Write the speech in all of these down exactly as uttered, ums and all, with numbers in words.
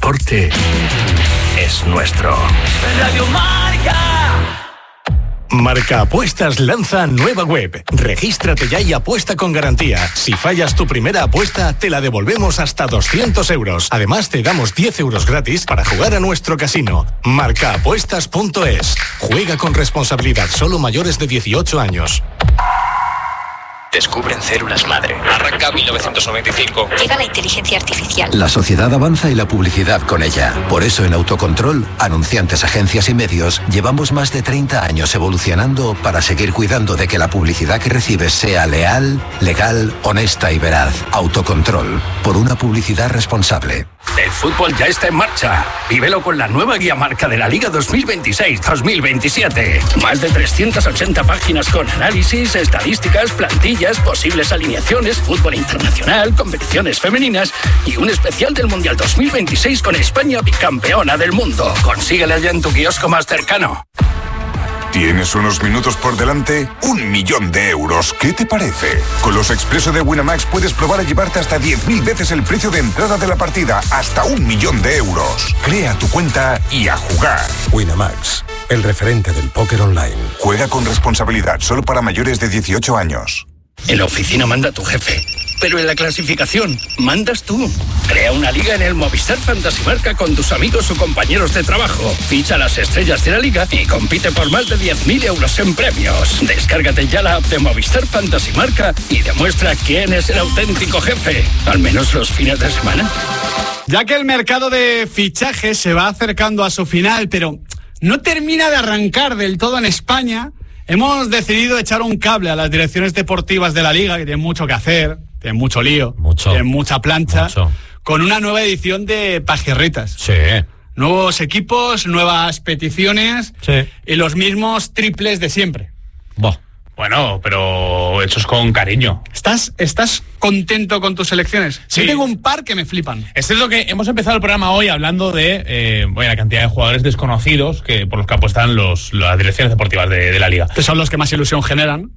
deporte es nuestro. Radio Marca. Marca Apuestas lanza nueva web. Regístrate ya y apuesta con garantía. Si fallas tu primera apuesta, te la devolvemos hasta doscientos euros. Además, te damos diez euros gratis para jugar a nuestro casino. marca apuestas punto es. Juega con responsabilidad, solo mayores de dieciocho años. Descubren células madre. Arranca mil novecientos noventa y cinco. Llega la inteligencia artificial. La sociedad avanza y la publicidad con ella. Por eso en Autocontrol, anunciantes, agencias y medios, llevamos más de treinta años evolucionando para seguir cuidando de que la publicidad que recibes sea leal, legal, honesta y veraz. Autocontrol, por una publicidad responsable. El fútbol ya está en marcha. Vívelo con la nueva guía marca de la Liga dos mil veintiséis dos mil veintisiete. Más de trescientas ochenta páginas con análisis, estadísticas, plantillas, posibles alineaciones, fútbol internacional, competiciones femeninas y un especial del Mundial dos mil veintiséis con España bicampeona del mundo. Consíguela ya en tu kiosco más cercano. ¿Tienes unos minutos por delante? Un millón de euros. ¿Qué te parece? Con los Expreso de Winamax puedes probar a llevarte hasta diez mil veces el precio de entrada de la partida. Hasta un millón de euros. Crea tu cuenta y a jugar. Winamax, el referente del póker online. Juega con responsabilidad, solo para mayores de dieciocho años. En la oficina manda tu jefe, pero en la clasificación mandas tú. Crea una liga en el Movistar Fantasy Marca con tus amigos o compañeros de trabajo. Ficha las estrellas de la liga y compite por más de diez mil euros en premios. Descárgate ya la app de Movistar Fantasy Marca y demuestra quién es el auténtico jefe, al menos los fines de semana. Ya que el mercado de fichajes se va acercando a su final, pero no termina de arrancar del todo en España, hemos decidido echar un cable a las direcciones deportivas de la Liga, que tienen mucho que hacer, tienen mucho lío, mucho, tienen mucha plancha, mucho. Con una nueva edición de Pajerritas. Sí. Nuevos equipos, nuevas peticiones, sí, y los mismos triples de siempre. Boh. Bueno, pero hechos con cariño. ¿Estás, estás contento con tus selecciones? Sí. Yo tengo un par que me flipan. Es cierto que hemos empezado el programa hoy hablando de eh, bueno, la cantidad de jugadores desconocidos que por los que apuestan los, las direcciones deportivas de, de la Liga. Que son los que más ilusión generan.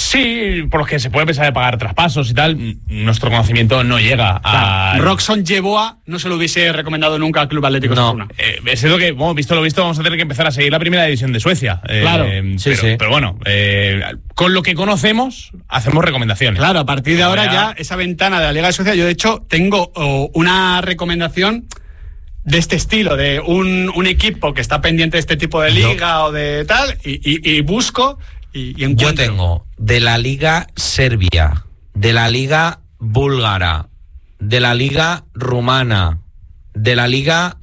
Sí, por los que se puede pensar de pagar traspasos y tal. Nuestro conocimiento no llega a... Claro. Roxon Yeboah no se lo hubiese recomendado nunca al Club Atlético No, eh, es cierto que, bueno, visto lo visto, vamos a tener que empezar a seguir la primera división de Suecia. Eh, claro. Eh, sí, pero, sí. pero bueno, eh, con lo que conocemos, hacemos recomendaciones. Claro, a partir de ahora ya esa ventana de la Liga de Suecia, yo de hecho tengo oh, una recomendación de este estilo, de un, un equipo que está pendiente de este tipo de liga yo, o de tal, y, y, y busco y, y encuentro. Yo tengo de la Liga Serbia, de la Liga Búlgara, de la Liga Rumana, de la Liga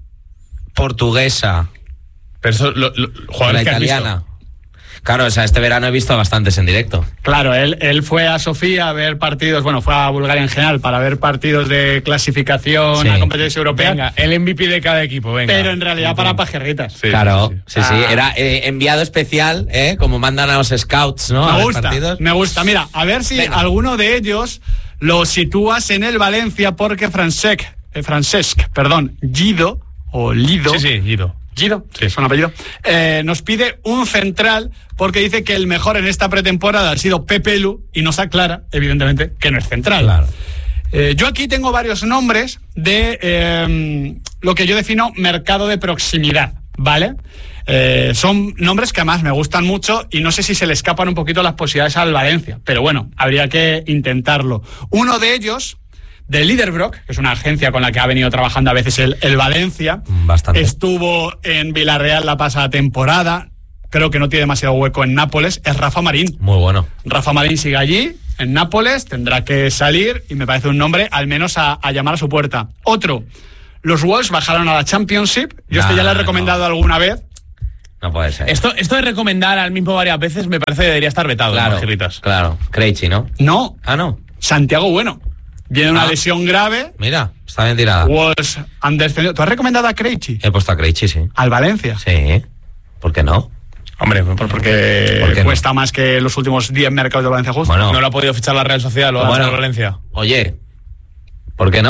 Portuguesa, pero eso, lo, lo, jugadores la italiana. Claro, o sea, este verano he visto bastantes en directo. Claro, él, él fue a Sofía a ver partidos, bueno, fue a Bulgaria en general para ver partidos de clasificación sí. a competencias europeas. Venga, el M V P de cada equipo, venga. Pero en realidad para Pajerritas. Sí, claro, sí, sí. sí, sí. Ah. Era eh, enviado especial, ¿eh? Como mandan a los scouts, ¿no? Me a ver gusta, partidos. me gusta. Mira, a ver si venga. alguno de ellos lo sitúas en el Valencia, porque Francesc, eh, Francesc, perdón, Guido, o Lido. Sí, sí, Guido. Guido, sí. es un apellido, eh, nos pide un central porque dice que el mejor en esta pretemporada ha sido Pepe Lu y nos aclara, evidentemente, que no es central. Claro. Eh, yo aquí tengo varios nombres de eh, lo que yo defino mercado de proximidad, ¿vale? Eh, son nombres que además me gustan mucho y no sé si se le escapan un poquito las posibilidades al Valencia, pero bueno, habría que intentarlo. Uno de ellos, de Liderbrock, que es una agencia con la que ha venido trabajando a veces el, el Valencia. Bastante. Estuvo en Villarreal la pasada temporada. Creo que no tiene demasiado hueco en Nápoles. Es Rafa Marín. Muy bueno. Rafa Marín sigue allí, en Nápoles. Tendrá que salir y me parece un nombre al menos a, a llamar a su puerta. Otro. Los Wolves bajaron a la Championship. Yo nah, este ya le he recomendado no. alguna vez. No puede ser. Esto, esto de recomendar al mismo varias veces me parece que debería estar vetado. Claro, Pajerritas. Claro. Krejci, ¿no? No. Ah, no. Santiago Bueno. Viene una ah, lesión grave. Mira, está bien tirada. Wolves han descendido. ¿Tú has recomendado a Krejci? He puesto a Krejci, sí. ¿Al Valencia? Sí. ¿Por qué no? Hombre, porque ¿Por qué cuesta no? más que los últimos diez mercados de Valencia justo. Bueno, no lo ha podido fichar la Real Sociedad, lo ha bueno, hecho Valencia. Oye, ¿por qué no?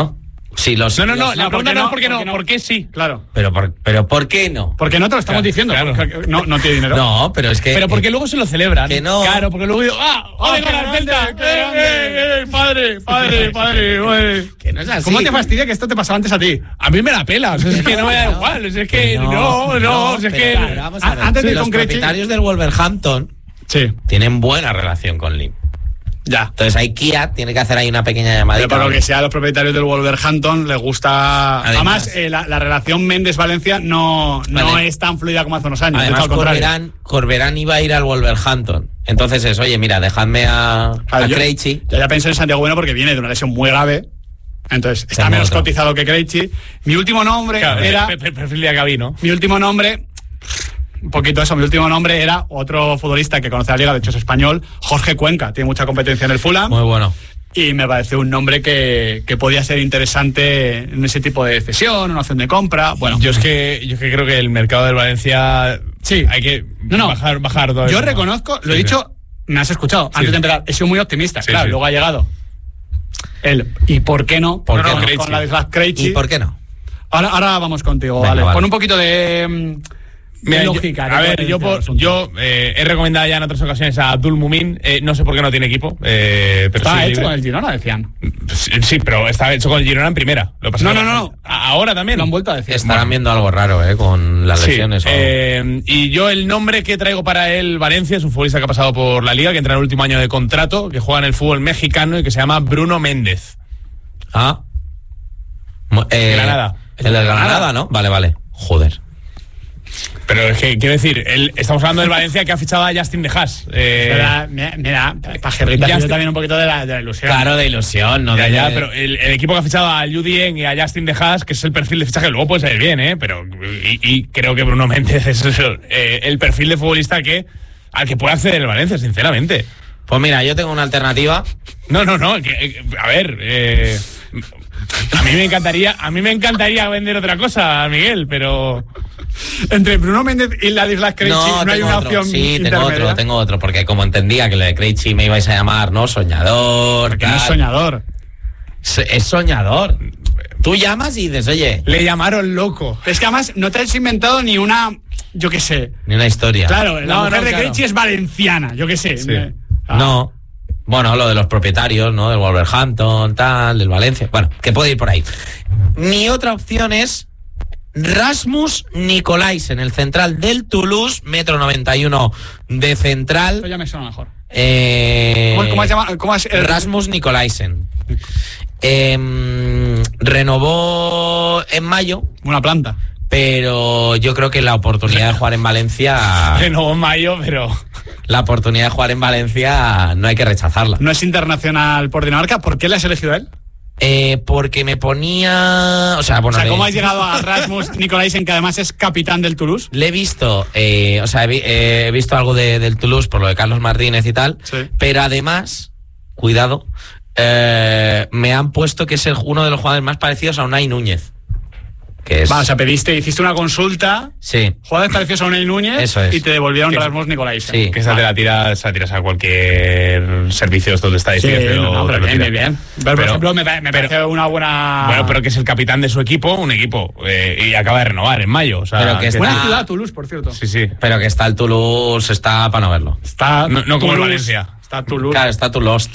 Sí, los, No, no, no, los- la pregunta no es por qué no, ¿por qué no? ¿por qué sí? Claro. Pero por, pero ¿por qué no? Porque no te lo estamos Claro, diciendo. claro. porque no, no tiene dinero. No, pero es que... Pero porque luego se lo celebran. que no. Claro, porque luego digo, ¡ah! ¡Ole qué con el grande, Celta! qué ¡Eh, grande! eh, eh, padre, padre, padre! güey! Que no es así. ¿Cómo te fastidia que esto te pasaba antes a ti? A mí me la pela, o sea, es que no me da igual, es que no, no, es pero que... claro, vamos a ver. Antes de ir los con Krejci- propietarios del Wolverhampton Sí. tienen buena relación con Lim. Ya. Entonces ahí Kia tiene que hacer ahí una pequeña Pero llamadita. por lo que sea, a los propietarios del Wolverhampton les gusta... Además- Además, eh, la, la relación Méndez-Valencia no, no Vale. es tan fluida como hace unos años. de hecho, Además, al contrario. Corberán, Corberán iba a ir al Wolverhampton. Entonces es, oye, mira, dejadme a, Claro, a yo- Krejci. Yo ya pensé en Santiago Bueno porque viene de una lesión muy grave. Entonces, está Tengo menos otro. cotizado que Krejci. Mi último nombre Claro, era... pe- pe- perfil de Acabí, ¿no? Mi último nombre... Un poquito eso, mi último nombre era otro futbolista que conoce la liga, de hecho es español, Jorge Cuenca. Tiene mucha competencia en el Fulham. Muy bueno. Y me pareció un nombre que, que podía ser interesante en ese tipo de cesión, una opción de compra. Bueno, Yo es que yo es que creo que el mercado del Valencia Sí. hay que No, no. bajar bajar todo yo eso. reconozco, lo Sí, he sí. dicho, me has escuchado, Sí, antes sí. de empezar, he sido muy optimista. Sí, claro, sí. luego ha llegado el ¿y por qué no? ¿Por No, qué no, no? con Krejci. la Islas Krejci. ¿Y por qué no? Ahora, ahora vamos contigo, Venga, vale. vale. Pon un poquito de, mm, de Mira, yo- lógica. de a ver, coherencia yo, al por, asunto. yo eh, he recomendado ya en otras ocasiones a Abdul Mumin. Eh, no sé por qué no tiene equipo. Eh, pero Está sí, hecho libre. con el Girona, decían. Sí, sí, pero está hecho con el Girona en primera. Lo que pasa No, es que- no, no. A- Ahora también. Lo han vuelto a decir. Estarán viendo algo raro, ¿eh? Con las Sí, lesiones. o algo. eh, y yo el nombre que traigo para él, Valencia, es un futbolista que ha pasado por la Liga, que entra en el último año de contrato, que juega en el fútbol mexicano y que se llama Bruno Méndez. Ah. Mu- eh, Granada. El de Granada, ¿no? Vale, vale. Joder. Pero es que, quiero decir, él, estamos hablando del Valencia que ha fichado a Justin De Haas. Eh, Mira, mira, mira pajerrita, Ya yo estoy- también un poquito de la, de la ilusión. Claro, de ilusión, ¿no? ya, de- ya, pero el, el equipo que ha fichado a Liu Dieng y a Justin De Haas, que es el perfil de fichaje, luego puede salir bien, ¿eh? Pero, y, y creo que Bruno Méndez es eso, eh, el perfil de futbolista que al que puede acceder el Valencia, sinceramente. Pues mira, yo tengo una alternativa. No, no, no. que- que- a ver, eh, a mí me encantaría, a mí me encantaría vender otra cosa, Miguel, pero Entre Bruno Méndez y Ladislas Krejci no, hay tengo una otro. opción Sí, tengo intermedia. otro, tengo otro. Porque como entendía que lo de Krejci me ibais a llamar, ¿no? Soñador. Porque no es tal. soñador. Es, es soñador. Tú llamas y dices, oye, le llamaron loco. Es que además no te has inventado ni una, yo qué sé. ni una historia. Claro, la No, mujer no, de claro. Krejci es valenciana, yo qué sé. Sí. Me- ah. No. Bueno, lo de los propietarios, ¿no? Del Wolverhampton, tal, del Valencia. Bueno, que puede ir por ahí. Mi otra opción es Rasmus Nicolaisen, el central del Toulouse, metro noventa y uno de central. Esto ya me suena mejor. Eh, ¿Cómo, cómo se llama? ¿Cómo es el- Rasmus Nicolaisen. Eh, renovó en mayo, Una planta. pero yo creo que la oportunidad de jugar en Valencia, Renovó en mayo, pero la oportunidad de jugar en Valencia no hay que rechazarla. No es internacional por Dinamarca. ¿Por qué le has elegido a él? Eh, porque me ponía, o sea, bueno, o sea, le, ¿cómo has llegado a Rasmus Nicolaisen, que además es capitán del Toulouse? le he visto, eh, o sea, he, vi- eh, he visto algo de, del Toulouse por lo de Carlos Martínez y tal, Sí. pero además, cuidado, eh, me han puesto que es el- uno de los jugadores más parecidos a Unai Núñez. Que es, Va, o sea, pediste, hiciste una consulta, sí, jugadores parecidos a Unai Núñez, Eso es. y te devolvieron Que- Rasmus Nicolaisen. sí. que esa te la tiras, se la tiras a cualquier servicio esto de Sí, estadística. no, no, pero bien, bien, bien. Pero, por Pero- ejemplo, me, pa- me pero- parece una buena... Bueno, pero que es el capitán de su equipo, un equipo, eh, y acaba de renovar en mayo. O sea, Pero que es Buena Ah. ciudad, Toulouse, por cierto. Sí, sí. pero que está el Toulouse, está para no verlo. Está No- no como el Toulouse, Valencia. Está Toulouse. Claro, está Too Lost.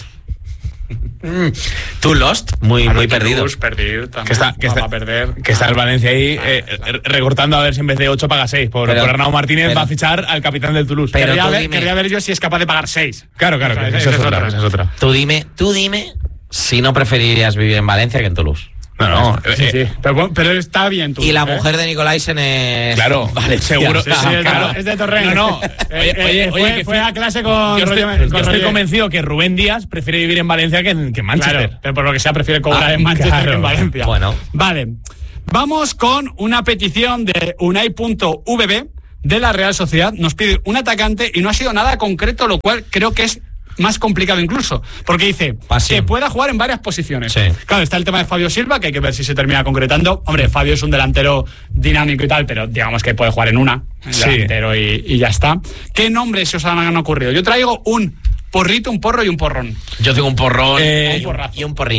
Mm, Too Lost, muy, Claro, muy Toulouse, perdido. perdido también. Que está, que, Va está, a perder. que está el Valencia ahí eh, eh, recortando a ver si en vez de ocho paga seis. Por, Pero- por Arnau Martínez pero- va a fichar al capitán del Toulouse. Pero querría, tú ver, dime- querría ver yo si es capaz de pagar seis. Claro, claro, O sea, que esa- esa, esa es es otra, otra. esa es otra. Tú dime, tú dime si no preferirías vivir en Valencia que en Toulouse. No, no. Sí, eh, sí. Pero, bueno, pero está bien tú. Y la ¿eh? mujer de Nicolaisen es... Claro, Vale, seguro. Sí, sí, es, Claro. de, es de Torrent. No, no. Eh, Oye, eh, oye, fue, oye, que fue fui- a clase con Yo estoy, Roger- yo con estoy Roger. convencido que Rubén Díaz prefiere vivir en Valencia que en, que en Manchester. Claro, pero por lo que sea prefiere cobrar Ah, en Manchester claro. que en Valencia. Bueno. Vale. Vamos con una petición de Unai punto v b de la Real Sociedad. Nos pide un atacante y no ha sido nada concreto, lo cual creo que es más complicado incluso, porque dice Pasión. que pueda jugar en varias posiciones. Sí. Claro, está el tema de Fabio Silva, que hay que ver si se termina concretando. Hombre, Fabio es un delantero dinámico y tal, pero digamos que puede jugar en una, en Sí. delantero y, y ya está. ¿Qué nombres se os han ocurrido? Yo traigo un porrito, un porro y un porrón. Yo tengo un porrón Eh, y, un, y un porrín.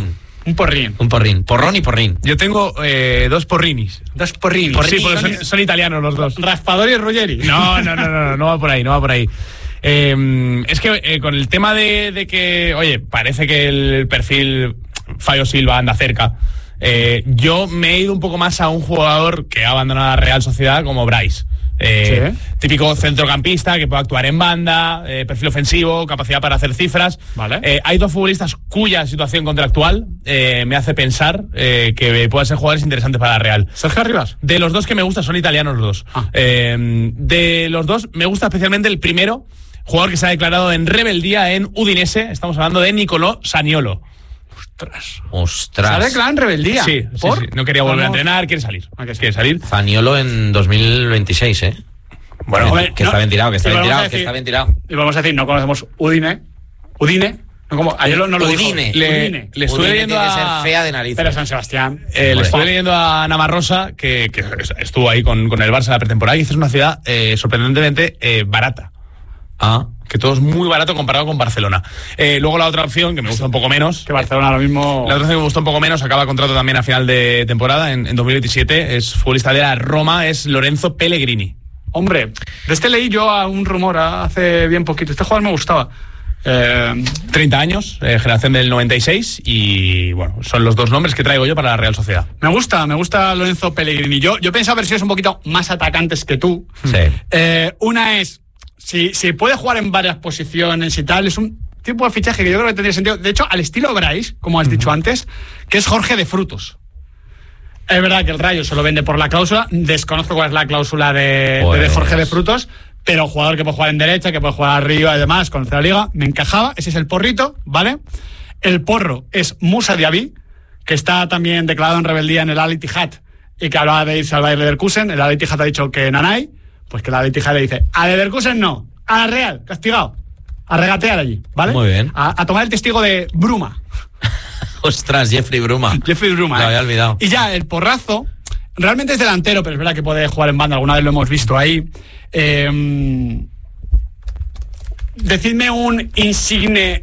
Un porrín. Un porrín. Porrón y porrín. Yo tengo eh, dos porrinis. Dos porrinis. Sí, porque son, son italianos los dos. Raspador y Ruggeri. No, no, no, no, no, no va por ahí, no va por ahí. Eh, es que eh, con el tema de, de que, oye, parece que el perfil Fabio Silva anda cerca. Eh, yo me he ido un poco más a un jugador que ha abandonado la Real Sociedad como Bryce. Eh, ¿Sí? Típico centrocampista que puede actuar en banda, eh, perfil ofensivo, capacidad para hacer cifras. Vale. Eh, hay dos futbolistas cuya situación contractual eh, me hace pensar eh, que puedan ser jugadores interesantes para la Real. Sergio Arribas. De los dos que me gustan, son italianos los dos. Ah. Eh, de los dos me gusta especialmente el primero, jugador que se ha declarado en rebeldía en Udinese. Estamos hablando de Nicolò Zaniolo. Ostras. Ostras. ¿Se ha declarado en rebeldía? Sí, sí, ¿Por? sí. No quería volver Vamos. a entrenar, quiere salir. Ah, que sí. Quiere salir. Zaniolo en dos mil veintiséis, ¿eh? Bueno, Hombre, que no, está bien tirado, que está y bien vamos tirado, a que decir- está bien tirado. Y vamos a decir, no conocemos Udine. Udine. No, como, ayer no lo Udine. dijo. Le, Udine. le estuve Udine leyendo tiene que a... ser fea de narices. Pero San Sebastián. Eh, le Hombre. estuve leyendo a Navarrosa, que, que estuvo ahí con, con el Barça en la pretemporada, y dice es una ciudad eh, sorprendentemente eh, barata. Ah, Que todo es muy barato comparado con Barcelona. Eh, luego la otra opción, que me gusta un poco menos. Que Barcelona ahora mismo. La otra opción que me gustó un poco menos, acaba contrato también a final de temporada, en, en dos mil veintisiete, es futbolista de la Roma, es Lorenzo Pellegrini. Hombre, de este leí yo a un rumor hace bien poquito. Este jugador me gustaba. Eh, treinta años, eh, generación del noventa y seis, y bueno, son los dos nombres que traigo yo para la Real Sociedad. me gusta, me gusta Lorenzo Pellegrini. Yo, yo pensaba versiones un poquito más atacantes que tú. sí. Eh, una es, si, si puede jugar en varias posiciones y tal, es un tipo de fichaje que yo creo que tendría sentido. De hecho, al estilo Bryce, como has dicho antes, que es Jorge de Frutos. Es verdad que el Rayo se lo vende por la cláusula. Desconozco cuál es la cláusula de, Pues... de Jorge de Frutos, pero jugador que puede jugar en derecha, que puede jugar arriba y demás, conoce la liga, me encajaba. Ese es el porrito, ¿vale? El porro es Musa Diaby, que está también declarado en rebeldía en el Al Ittihad y que hablaba de irse al Bayer Leverkusen. El Al Ittihad ha dicho que Nanay, pues que el Al Ittihad le dice, a Leverkusen no, a la Real, castigado, a regatear allí, ¿vale? Muy bien. A, a tomar el testigo de Bruma. Ostras, Jeffrey Bruma. Jeffrey Bruma. Lo ¿eh? había olvidado. Y ya, el porrazo, realmente es delantero, pero es verdad que puede jugar en banda, alguna vez lo hemos visto ahí. Eh, decidme un insigne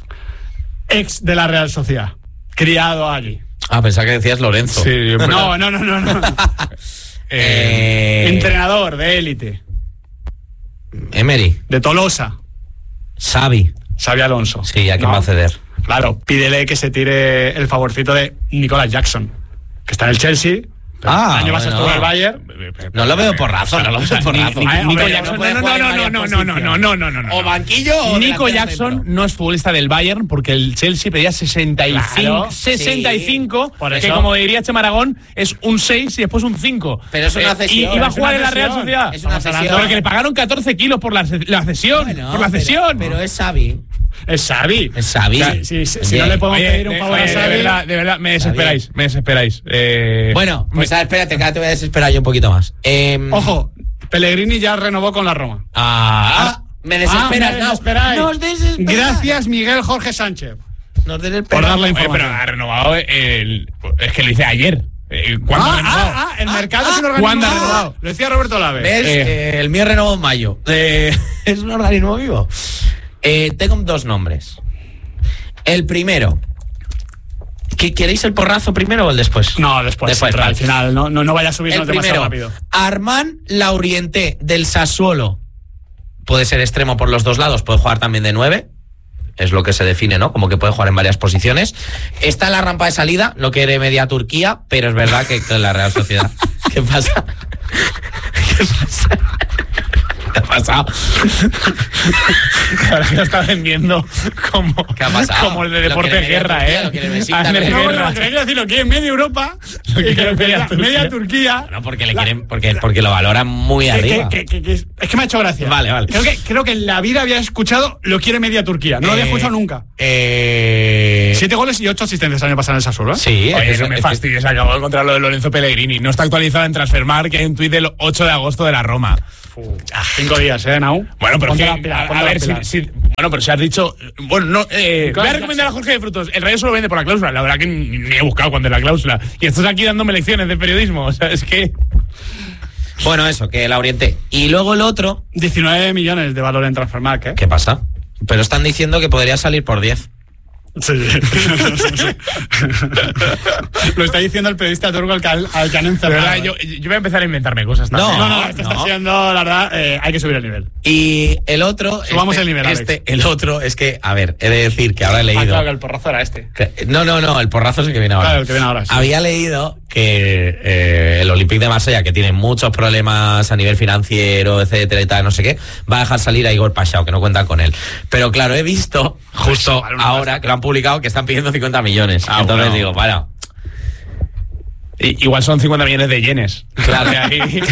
ex de la Real Sociedad, criado allí. Ah, pensaba que decías Lorenzo. Sí, No, no, no, no. no. Eh, Entrenador de élite, Emery. de Tolosa, Xavi. Xabi Alonso. Sí, ¿a quién No. va a ceder? Claro, pídele que se tire el favorcito de Nicolas Jackson, que está en el Chelsea. Ah, el año pasado bueno. estuvo en el Bayern. No lo veo porrazo, no lo veo porrazo. Ni- ni- Ay, Nico hombre, Jackson, no no, puede no, jugar en no, no, varias no, no, no, posiciones. no, no, no, no, no. O banquillo o Nico delantero Jackson centro. no es futbolista del Bayern porque el Chelsea pedía sesenta y cinco, Claro, sesenta y cinco, sí. Por que eso- como diría Chema Aragón, es un seis y después un cinco. Pero es una Eh, cesión, Y iba a es jugar una en la Real cesión. Sociedad. Es una Estamos hablando- cesión. Porque le pagaron catorce kilos por la, la cesión. Bueno, por la pero- cesión. Pero, es Xavi. Es Xavi. Es Xavi. Sí, sí, sí, si Oye, no le podemos Oye, pedir un de, favor oye, a de Xavi. verdad, de verdad, me desesperáis, me desesperáis. Eh, Bueno, pues me- ah, espérate, que ahora te voy a desesperar yo un poquito más. Eh, Ojo, Pellegrini ya renovó con la Roma. Ah, me desesperas, Ah, me no. desesperáis. Nos desesperas. Gracias, Miguel Jorge Sánchez. Nos desesperas. Por dar la Oye, información. pero ha renovado el, es que lo hice ayer. Eh, ¿Cuándo Ah, ha renovado? ah, ah, el mercado es un organismo. ¿cuándo ha renovado? Lo decía Roberto Lave. ¿Ves? Eh. Eh, el mío renovó en mayo. Eh, es un organismo vivo. Eh, tengo dos nombres. El primero. ¿Qué- ¿Queréis el porrazo primero o el después? No, después. Después, al vale. final, no, no, no vaya a subirnos El demasiado primero, rápido. Armán Laurienté del Sassuolo. Puede ser extremo por los dos lados, puede jugar también de nueve. Es lo que se define, ¿no? Como que puede jugar en varias posiciones. Está en la rampa de salida, no quiere media Turquía, pero es verdad que con la Real Sociedad. ¿Qué pasa? ¿Qué pasa? ¿Qué ha pasado? Ahora que lo está vendiendo como, ¿Qué ha pasado? como el de Lo Deporte quiere media Guerra, Turquía, ¿eh? lo quiere Messi, Andrés también. No, Guerra. bueno, lo que quería decir, lo quiere media Europa Lo y que quiere lo media quería Turquía. media Turquía. No, porque le quieren, porque, porque lo valoran muy Que- arriba. que- que- que- es que me ha hecho gracia. Vale, vale. Creo que, creo que en la vida había escuchado lo quiere media Turquía. No lo había Eh, escuchado nunca. Eh... Siete goles y ocho asistencias el año pasado en el Sassuolo, ¿eh? Sí, Oye, es eso que- me es que- fastidia, se acabó de encontrar lo de Lorenzo Pellegrini. No está actualizado en Transfermarkt, que hay un tuit del ocho de agosto de la Roma. Ah, cinco días, ¿eh, Nau? Bueno, pero Ponte que, la pila, a, ponte a la ver, si, pila. si- bueno, pero si has dicho, bueno, no, eh, Nicolás voy a recomendar a Jorge de Frutos. El Rayo solo vende por la cláusula. La verdad que ni, ni he buscado cuándo es la cláusula. Y estás aquí dándome lecciones de periodismo. O sea, es que Bueno, eso, que la orienté. Y luego el otro, diecinueve millones de valor en Transfermarkt, ¿eh? ¿qué pasa? Pero están diciendo que podría salir por diez. Sí. Lo está diciendo el periodista turco al que, al que han encerrado. Verdad, yo, yo voy a empezar a inventarme cosas también. No, no, no, esto no. está siendo, la verdad, eh, hay que subir el nivel. Y el otro... Subamos este, el nivel, Alex. este, El otro es que, a ver, he de decir que ahora he leído... Ah, claro, que el porrazo era este. que- no, no, no, el porrazo es el que viene ahora. Claro, el que viene ahora, sí. Había leído que eh, el Olympique de Marsella, que tiene muchos problemas a nivel financiero, etcétera y tal, no sé qué, va a dejar salir a Igor Paixão, que no cuentan con él. Pero claro, he visto justo vale una ahora pasta. que lo han publicado que están pidiendo cincuenta millones. Ah, Entonces bueno. digo, para... I- igual son cincuenta millones de yenes. Claro. De ahí.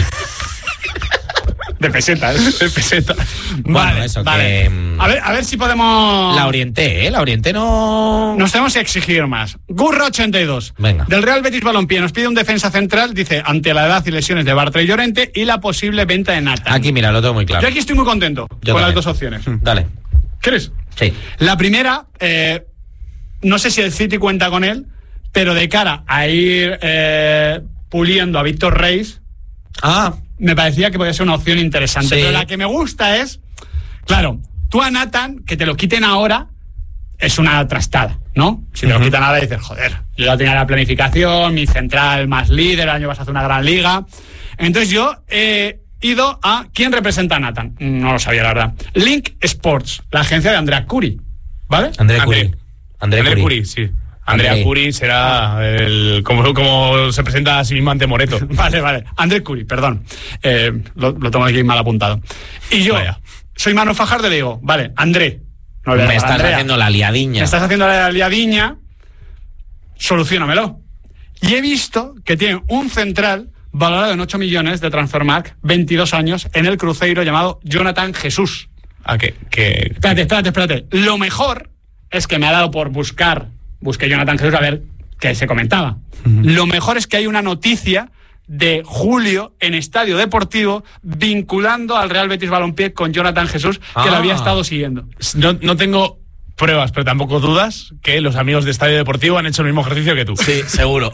De pesetas. De pesetas. Bueno, vale, eso vale. que... mm, A ver, a ver si podemos... La orienté, ¿eh? La orienté no... Nos tenemos que exigir más. Gurra ochenta y dos. Venga. Del Real Betis Balompié nos pide un defensa central, dice, ante la edad y lesiones de Bartra y Llorente y la posible venta de Nathan. Aquí, mira, lo tengo muy claro. Yo aquí estoy muy contento Yo con también. las dos opciones. Dale. ¿Quieres? Sí. La primera, eh, no sé si el City cuenta con él, pero de cara a ir eh, puliendo a Víctor Reis, Ah, me parecía que podía ser una opción interesante. Sí. Pero la que me gusta es, claro, tú a Nathan, que te lo quiten ahora, es una trastada, ¿no? Si te lo quitan ahora, dices, joder, yo ya tenía la planificación, mi central más líder, el año vas a hacer una gran liga. Entonces yo he ido a ¿quién representa a Nathan? No lo sabía, la verdad. Link Sports, la agencia de Andrea Curi, ¿vale? André André. Curie. André Andrea Curie. Curi, sí. Andrea André. Curi será el, como, como se presenta a sí mismo ante Moreto. Vale, vale. André Curi, perdón. Eh, lo, lo tengo aquí mal apuntado. Y yo, Vaya. soy Manu Fajardo y le digo, vale, André. No le voy a Me llamar estás Andrea. haciendo la liadiña. Me estás haciendo la liadiña, solucionamelo. Y he visto que tiene un central valorado en ocho millones de Transfermarkt, veintidós años, en el Cruzeiro llamado Jonathan Jesús. Ah, que, que, Espérate, espérate, espérate. Lo mejor es que me ha dado por buscar, busqué Jonathan Jesús a ver qué se comentaba. Uh-huh. Lo mejor es que hay una noticia de julio en Estadio Deportivo vinculando al Real Betis Balompié con Jonathan Jesús, que Ah. lo había estado siguiendo. no, no tengo pruebas, pero tampoco dudas que los amigos de Estadio Deportivo han hecho el mismo ejercicio que tú. Sí, seguro.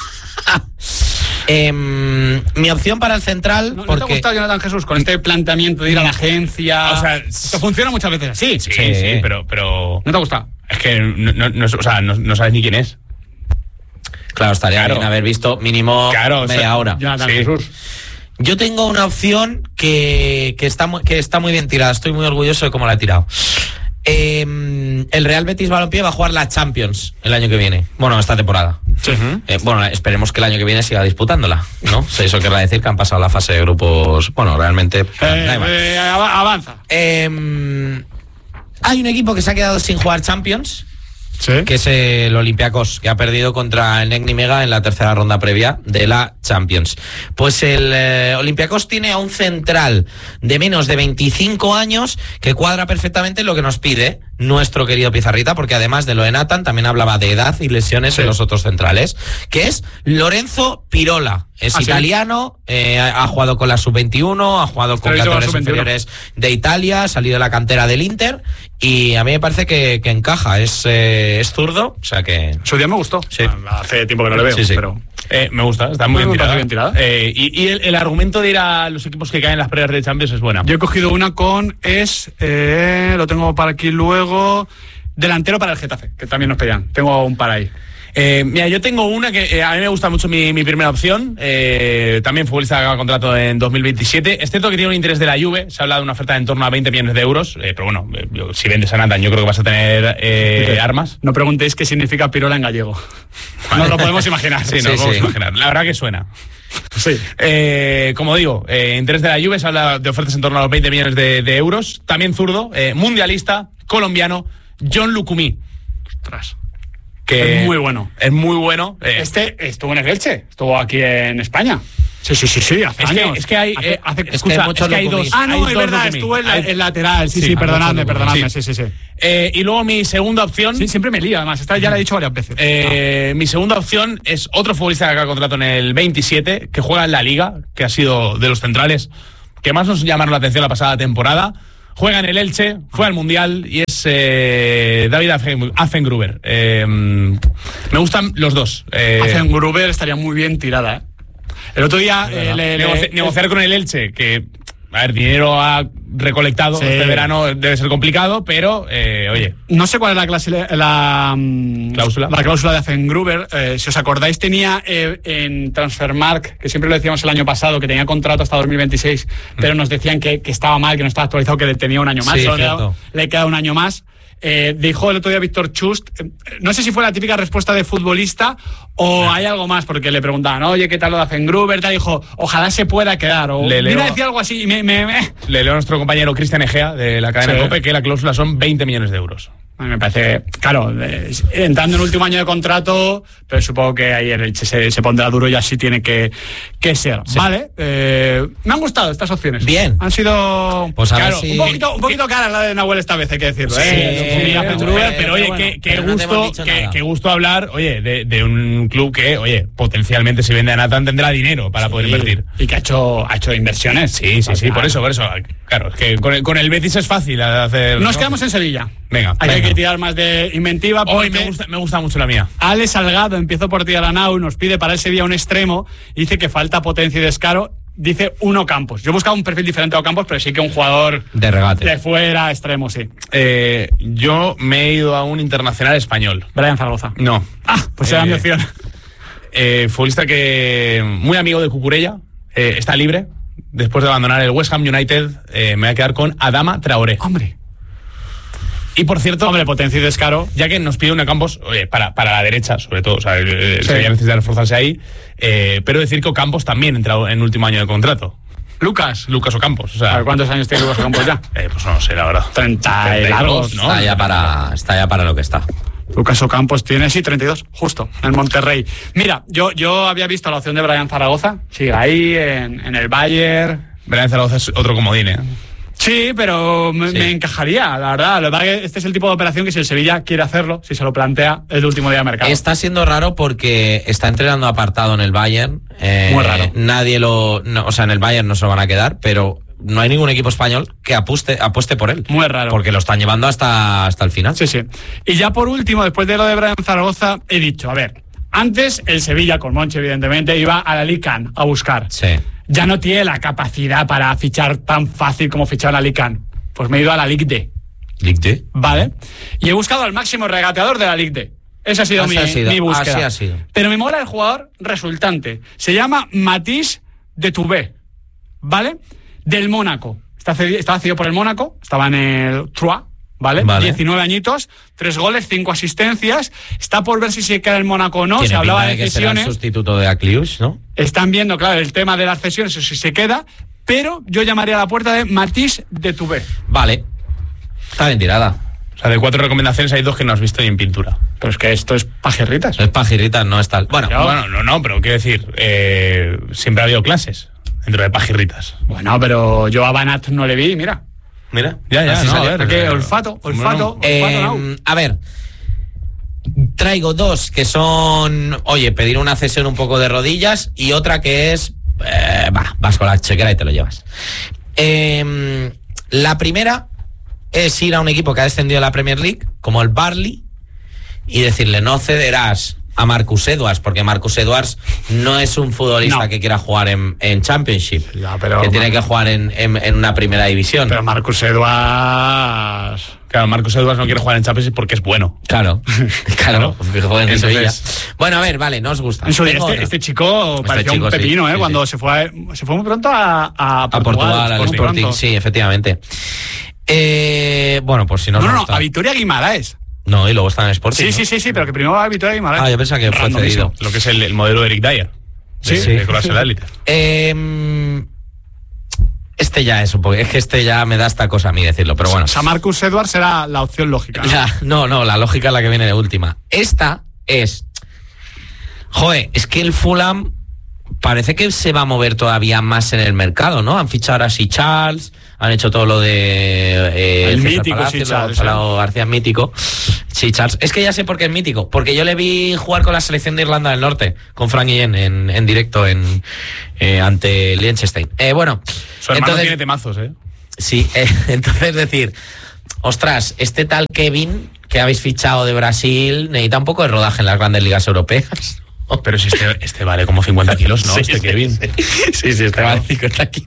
eh, mi opción para el central... ¿No, porque... ¿no te ha gustado Jonathan Jesús con este planteamiento de ir a la agencia? O sea, esto funciona muchas veces así. Sí, sí, sí, pero, pero... ¿No te ha gustado? Es que no, no, no, o sea, no, no sabes ni quién es. Claro, estaría Claro. bien haber visto mínimo Claro, o media sea, hora. Jonathan Sí. Jesús. Yo tengo una opción que, que, está muy, que está muy bien tirada. Estoy muy orgulloso de cómo la he tirado. Eh, el Real Betis Balompié va a jugar la Champions el año que viene. Bueno, esta temporada. Sí. Eh, bueno, esperemos que el año que viene siga disputándola, ¿no? Sí, eso querrá decir que han pasado la fase de grupos. Bueno, realmente. Eh, da igual. eh, av- avanza. Eh, hay un equipo que se ha quedado sin jugar Champions, Sí. que es el Olympiacos, que ha perdido contra el Negni Mega en la tercera ronda previa de la Champions. Pues el eh, Olympiacos tiene a un central de menos de veinticinco años que cuadra perfectamente lo que nos pide nuestro querido Pizarrita, porque además de lo de Nathan también hablaba de edad y lesiones Sí. en los otros centrales, que es Lorenzo Pirola. Es ¿Ah, sí? italiano, eh, ha ha jugado con la sub veintiuno, ha jugado con Pero hizo la categorías sub veintiuno. inferiores de Italia, ha salido de la cantera del Inter y a mí me parece que, que encaja. Es, eh, es zurdo, o sea que... Su día me gustó. Sí. Hace tiempo que no le veo, Sí, sí. pero... Eh, me gusta, está muy Me bien parece tirada. bien tirada. Eh, y y el, el argumento de ir a los equipos que caen en las pruebas de Champions es buena. Yo he cogido una con es, eh, lo tengo para aquí luego, delantero para el Getafe, que también nos pedían. Tengo un par ahí. Eh, mira, yo tengo una que eh, a mí me gusta mucho mi, mi primera opción. Eh, también futbolista que acaba contrato en dos mil veintisiete. Es cierto que tiene un interés de la Juve. Se habla de una oferta de en torno a veinte millones de euros. Eh, pero bueno, eh, yo- si vendes a Nathan, yo creo que vas a tener eh, armas. No preguntéis qué significa pirola en gallego. Nos lo podemos imaginar. Sí, Sí, nos podemos sí. imaginar. La verdad que suena. Sí. Eh, como digo, eh, interés de la Juve, se habla de ofertas en torno a los veinte millones de, de euros. También zurdo, eh, mundialista, colombiano, John Lucumí. Ostras. Que Es muy bueno. Es muy bueno. eh, Este estuvo en el Elche, estuvo aquí en España. Sí, sí, sí, sí, hace Es que, años. es que hay, Hace- eh, hace- que escucha, hay muchos es que hay Lucumí. dos. Ah, no, hay es dos verdad, Lucumí. estuvo en la- Hay- en lateral. Sí, Sí, sí, hay perdonadme, muchos perdonadme. Lucumí. Sí, sí, sí. Eh, y luego mi segunda opción. Sí, siempre me lío, además. Esta ya la he dicho varias veces. Eh, mi segunda opción es otro futbolista que acaba contrato en el veintisiete, que juega en la Liga, que ha sido de los centrales que más nos llamaron la atención la pasada temporada. Juega en el Elche, fue al Mundial y es eh, David Afen- Affengruber. Eh, me gustan los dos. Eh, Hacen Gruber estaría muy bien tirada, ¿eh? El otro día eh, le- le- negoci- negociar con el Elche, que A ver, dinero ha recolectado Sí. este verano, debe ser complicado, pero, eh, oye. No sé cuál es la, clase, la, mm, ¿Cláusula? la cláusula de Affengruber. Eh, si os acordáis, tenía eh, en Transfermarkt, que siempre lo decíamos el año pasado, que tenía contrato hasta dos mil veintiséis, mm. pero nos decían que, que estaba mal, que no estaba actualizado, que le tenía un año más. Sí, Solo le, cierto. le queda un año más. Eh, dijo el otro día Víctor Chust, eh, no sé si fue la típica respuesta de futbolista o hay algo más, porque le preguntaban, oye, ¿qué tal lo de Affengruber? Tal, dijo, ojalá se pueda quedar. O Le leo- mira, decía algo así y me... me, me... Le leo a nuestro compañero Cristian Egea de la cadena Sí. COPE que la cláusula son veinte millones de euros. A mí me parece, claro, eh, entrando en último año de contrato, pero supongo que ahí el Elche se, se pondrá duro y así tiene que, que ser. Sí. Vale, eh, me han gustado estas opciones. Bien. Han sido, Pues a ver claro, si- un poquito, un poquito caras la de Nahuel esta vez, hay que decirlo. Sí, eh. Sí, Mira, pero, Affengruber, pero oye, bueno. qué, qué pero no te hemos gusto, dicho qué, nada. qué gusto hablar, oye, de, de un club que, oye, potencialmente si vende a Nathan tendrá dinero para poder Sí, invertir. Y que ha hecho, ha hecho inversiones. Sí, sí, Al sí, final. por eso, por eso. Claro, es que con el, con el Betis es fácil hacer. Nos ¿no? quedamos en Sevilla. Venga, Hay venga. que tirar más de inventiva. Hoy porque me gusta, me gusta mucho la mía. Ale Salgado, empiezo por ti a la nau, nos pide para el Sevilla un extremo, dice que falta potencia y descaro, dice uno Campos. Yo he buscado un perfil diferente a Ocampos, pero sí que un jugador De regate. de fuera, extremo, sí. Eh, yo me he ido a un internacional español. Brian Zaragoza. No. Ah, pues era Eh, mi opción. Eh, futbolista que muy amigo de Cucurella, eh, está libre. Después de abandonar el West Ham United, eh, me voy a quedar con Adama Traoré. Hombre. Y por cierto, Hombre, potencia y descaro. ya que nos pide una Campos, oye, para, para la derecha, sobre todo, o sea, eh, Sí. Sevilla necesita reforzarse ahí, eh, pero decir que Ocampos también entra en último año de contrato. Lucas. Lucas Ocampos, o sea, A ver, ¿cuántos años tiene Lucas Ocampos ya? eh, pues no sé, la verdad. treinta y largos, ¿no? Está ya para, está ya para lo que está. Lucas Ocampos tiene, sí, treinta y dos, justo, en Monterrey. Mira, yo, yo había visto la opción de Brian Zaragoza, sigue ahí, en, en el Bayern. Brian Zaragoza es otro comodín, ¿eh? Sí, pero me, Sí. me encajaría, la verdad. Lo que pasa es que este es el tipo de operación que si el Sevilla quiere hacerlo, si se lo plantea, es el último día de mercado. Está siendo raro porque está entrenando apartado en el Bayern. Eh, Muy raro. Nadie lo. No, o sea, en el Bayern no se lo van a quedar, pero no hay ningún equipo español que apueste, apueste por él. Muy raro. Porque lo están llevando hasta, hasta el final. Sí, sí. Y ya por último, después de lo de Brian Zaragoza, he dicho, a ver, antes el Sevilla, con Monchi, evidentemente, iba a la Lican a buscar. Sí. Ya no tiene la capacidad para fichar tan fácil como fichar a la Lican. Pues me he ido a la Ligue D. Ligue D. ¿Vale? Y he buscado al máximo regateador de la Ligue D. Esa ha sido, Así mi, ha sido, mi búsqueda. así ha sido. Pero me mola el jugador resultante. Se llama Matisse de Toubé. ¿Vale? Del Mónaco. Está cedi- Estaba cedido por el Mónaco. Estaba en el Troyes. ¿Vale? Vale. diecinueve añitos, tres goles, cinco asistencias. Está por ver si se queda en Mónaco o no. Tiene Se hablaba pinta de de que será el cesiones. sustituto de Akliush, ¿no? Están viendo, claro, el tema de las cesiones, si se queda. Pero yo llamaría a la puerta de Matisse de Toubé. Vale. Está bien tirada. O sea, de cuatro recomendaciones hay dos que no has visto ni en pintura. Pero es que esto es pajerritas. Es pajirritas, no es tal. Bueno, Yo- Bueno, no, no, pero quiero decir, eh, siempre ha habido clases dentro de pajirritas. Bueno, pero yo a Banat no le vi, mira. mira. Ya, ya, Así no, salió. a ver. Porque eh, olfato, olfato, bueno, olfato, Eh, no. a ver, traigo dos que son, oye, pedir una cesión un poco de rodillas y otra que es, eh, va, vas con la chequera y te lo llevas. Eh, la primera es ir a un equipo que ha descendido a la Premier League, como el Burnley, y decirle, no cederás a Marcus Edwards, porque Marcus Edwards no es un futbolista No. que quiera jugar en, en Championship, Ya, pero- que tiene que jugar en, en, en una primera división. Pero Marcus Edwards. Claro, Marcos Edwards no quiere jugar en Champions porque es bueno. Claro, claro, porque juega en Entonces- Sevilla. Bueno, a ver, vale, no os gusta. En su día, Tengo este, otro. este chico Este parecía chico, un sí, pepino, ¿eh? sí, Cuando sí. se fue a- se fue muy pronto a, a A Portugal. Portugal, al muy Sporting, pronto. sí, efectivamente. Eh, bueno, pues si no No, os no, no, gusta. a Victoria Guimaraes. No, y luego está en Sporting. Sí, ¿no? sí, sí, sí, pero que primero va a Victoria Guimaraes. Ah, yo pensaba que fue Randomísimo. cedido. Lo que es el, el modelo de Eric Dyer. Sí. De, Sí. de Croacia la élite. Eh, este ya es un poco. Es que este ya me da esta cosa a mí decirlo, pero bueno. O sea, Marcus Edwards será la opción lógica. ¿no? La- no, no, la lógica es la que viene de última. Esta es. Joder, es que el Fulham parece que se va a mover todavía más en el mercado, ¿no? Han fichado a Si Charles, han hecho todo lo de. Eh, El César mítico Palacios, Si Charles, Gonzalo García mítico. Si Charles. Es que ya sé por qué es mítico. Porque yo le vi jugar con la selección de Irlanda del Norte, con Frank Guillén en, en directo en, eh, ante Liechtenstein. Eh, bueno, Su hermano entonces. tiene temazos, ¿eh? Sí, eh, entonces decir, ostras, este tal Kevin que habéis fichado de Brasil necesita un poco de rodaje en las grandes ligas europeas. Pero si este, este vale como cincuenta kilos, ¿no? Sí, este sí, Kevin. Sí, sí, sí, este vale cincuenta kilos.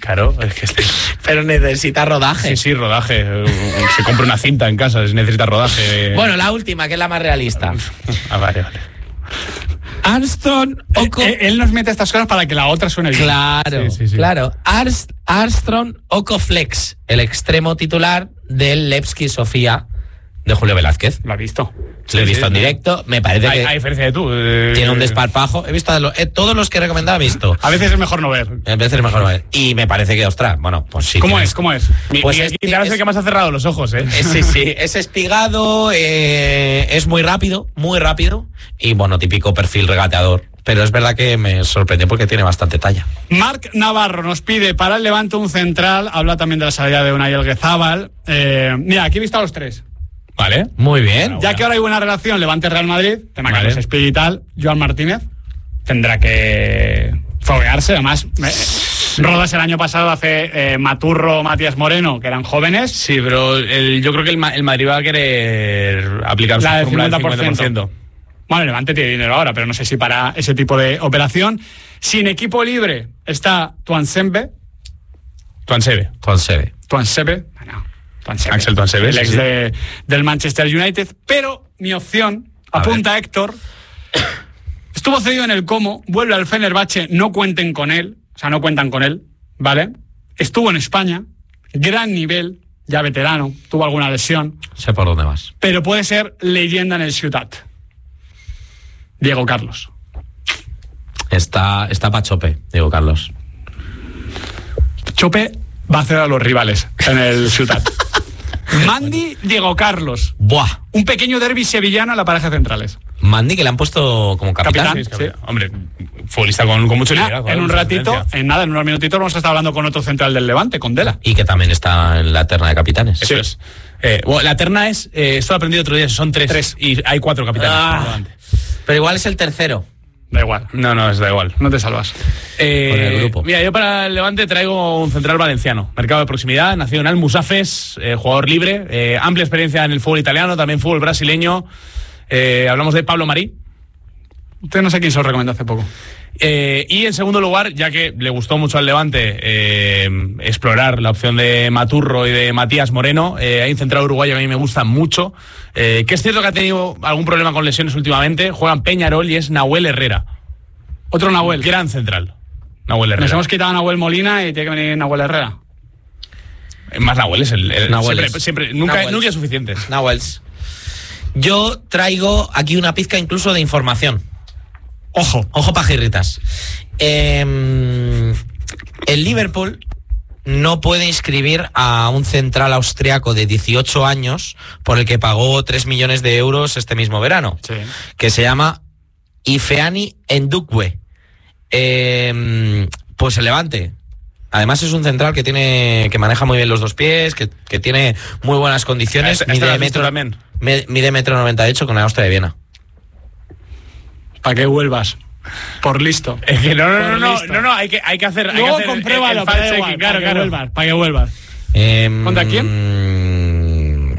Claro, es que... Este... Pero necesita rodaje. Sí, sí, rodaje. Se compra una cinta en casa, necesita rodaje. Bueno, la última, que es la más realista. Ah, vale, vale. Armstrong Oco... Él, él nos mete estas cosas para que la otra suene bien. Claro, sí, sí, sí. claro. Arst, Armstrong Okoflex, el extremo titular del Levski Sofía de Julio Velázquez. Lo ha visto. Lo he visto sí, en directo, me parece a, que... A diferencia de tú. Eh, tiene un desparpajo. He visto a lo, eh, todos los que he recomendado, he visto. A veces es mejor no ver. A veces es mejor no ver. Y me parece que, ostras, bueno, pues sí. ¿Cómo tienes... es? ¿Cómo es? Pues Miguel Quintana es el que más ha cerrado los ojos, ¿eh? eh sí, sí. Es espigado, eh, es muy rápido, muy rápido. Y bueno, típico perfil regateador. Pero es verdad que me sorprendió porque tiene bastante talla. Marc Navarro nos pide para el Levante un central. Habla también de la salida de Unai Elguezábal. Eh, mira, aquí he visto a los tres. Vale. Muy bien. Ya que ahora hay buena relación Levante-Real Madrid, tema vale. Carlos Espí y tal, Joan Martínez tendrá que foguearse. Además, eh, Rodas el año pasado hace eh, Maturro, Matías Moreno, que eran jóvenes. Sí, pero el, yo creo que el, el Madrid va a querer aplicar su la del fórmula del cincuenta por ciento. cincuenta por ciento. Bueno, el Levante tiene dinero ahora, pero no sé si para ese tipo de operación. Sin equipo libre está Tuanzebe. Tuanzebe. Tuanzebe. Tuanzebe. Bueno, Tuanzebe. Axel Tuanzebe. El ex sí, de, del Manchester United. Pero mi opción, a apunta ver. Héctor, estuvo cedido en el Como, vuelve al Fenerbahce, no cuenten con él, o sea, no cuentan con él, ¿vale? Estuvo en España, gran nivel, ya veterano, tuvo alguna lesión. Sé por dónde vas. Pero puede ser leyenda en el Ciutat. Diego Carlos. Está, está pa' chope, Diego Carlos. Chope va a hacer a los rivales en el Ciutat. Mandy, Diego Carlos. Buah. Un pequeño derbi sevillano en la pareja centrales. Mandy, que le han puesto como capitán. Capitán, Sí, es que, hombre, futbolista con, con mucho liderazgo. Ah, en un ratito, en nada, en unos minutitos vamos a estar hablando con otro central del Levante, con Dela. Y que también está en la terna de capitanes. Eso es. Eh, bueno, la terna es, eh, esto lo he aprendido otro día, son tres. Tres. Y hay cuatro capitanes. Ah, pero igual es el tercero. Da igual. No, no, es da igual. No te salvas. Eh, Con el grupo. Mira, yo para el Levante traigo un central valenciano, mercado de proximidad, nacido en Almusafes, eh, jugador libre, eh, amplia experiencia en el fútbol italiano, también fútbol brasileño. Eh, hablamos de Pablo Marí. Usted no sé quién se lo recomendó hace poco. Eh, y en segundo lugar, ya que le gustó mucho al Levante eh, explorar la opción de Maturro y de Matías Moreno, eh, hay un central uruguayo que a mí me gusta mucho, eh, que es cierto que ha tenido algún problema con lesiones últimamente, juega en Peñarol y es Nahuel Herrera. Otro Nahuel. Gran central. Nahuel Herrera. Nos hemos quitado a Nahuel Molina y tiene que venir Nahuel Herrera. Más Nahuel es el... el Nahueles. siempre, siempre, nunca, Nahuels. nunca es suficiente. Nahuels. Yo traigo aquí una pizca incluso de información. Ojo. Ojo pajirritas. Eh, el Liverpool no puede inscribir a un central austriaco de dieciocho años por el que pagó tres millones de euros este mismo verano. Sí. Que se llama Ifeani Ndukwe. Eh, pues el Levante. Además es un central que tiene que maneja muy bien los dos pies, que, que tiene muy buenas condiciones. Este- este lo mide has visto metro, también. me- mide metro noventa de hecho con la Austria de Viena. Para que vuelvas. Por listo. Es que no, no, no, Por no, listo. no, no, hay que, hay que hacer. Hay Luego que hacer compruébalo, el para, fact da igual, checking, para claro, que claro. vuelvas. Para que vuelvas. Eh, ¿Contra quién?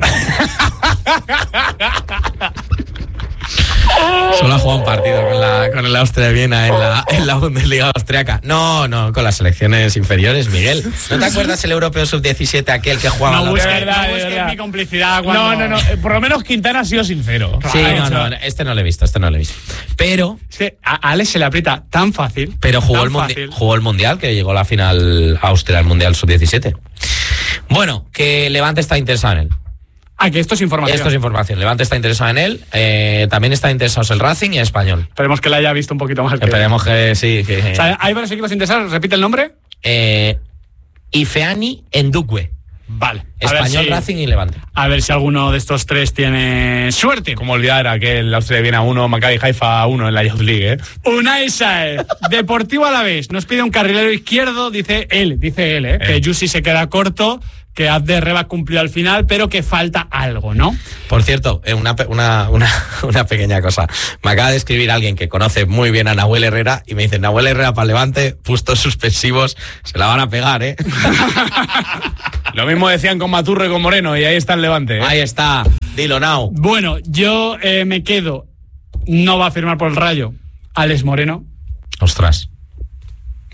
Solo ha jugado un partido con, la, con el Austria de Viena en la, en la Bundesliga austriaca. No, no, con las selecciones inferiores, Miguel. ¿No te acuerdas el europeo sub diecisiete, aquel que jugaba? No en la busques, Austria? verdad, no de busques verdad. mi complicidad cuando... No, no, no. eh, Por lo menos Quintana ha sido sincero. Sí, Ha no, hecho- no, este no lo he visto, este no lo he visto. Pero, Es que a Alex se le aprieta tan fácil. pero jugó, tan el mundi- fácil. jugó el Mundial, que llegó a la final Austria, el Mundial sub diecisiete. Bueno, que Levante está interesado en él. Ah, que esto es información. Esto es información. Levante está interesado en él. Eh, también está interesado el Racing y el Español. Esperemos que la haya visto un poquito más. que- Esperemos que sí. Que, O sea, hay varios equipos interesados. ¿Repite el nombre? eh, Ifeani Ndukwe. Vale. A ver Español, si- Racing y Levante. A ver si alguno de estos tres tiene suerte. Como olvidar aquel Austria de Viena uno, Maccabi Haifa uno en la Youth League, ¿eh? Unai Saez, Deportivo Alavés, nos pide un carrilero izquierdo, dice él, dice él, ¿eh? que Yusi se queda corto, que Abderreba cumplió al final, pero que falta algo, ¿no? Por cierto, eh, una, pe- una, una, una pequeña cosa. Me acaba de escribir alguien que conoce muy bien a Nahuel Herrera y me dice, Nahuel Herrera para Levante, puestos suspensivos, se la van a pegar, ¿eh? Lo mismo decían con Maturro y con Moreno, y ahí está el Levante, ¿eh? Ahí está, dilo now. Bueno, yo eh, me quedo, no va a firmar por el Rayo, Alex Moreno. Ostras.